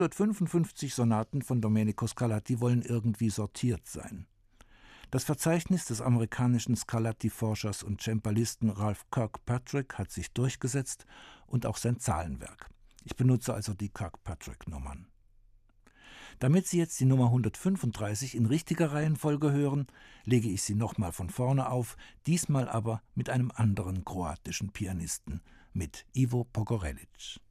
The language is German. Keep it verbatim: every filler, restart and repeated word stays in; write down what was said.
hundertfünfundfünfzig Sonaten von Domenico Scarlatti wollen irgendwie sortiert sein. Das Verzeichnis des amerikanischen Scarlatti-Forschers und Cembalisten Ralph Kirkpatrick hat sich durchgesetzt und auch sein Zahlenwerk. Ich benutze also die Kirkpatrick-Nummern. Damit Sie jetzt die Nummer hundertfünfunddreißig in richtiger Reihenfolge hören, lege ich sie nochmal von vorne auf, diesmal aber mit einem anderen kroatischen Pianisten, mit Ivo Pogorelic.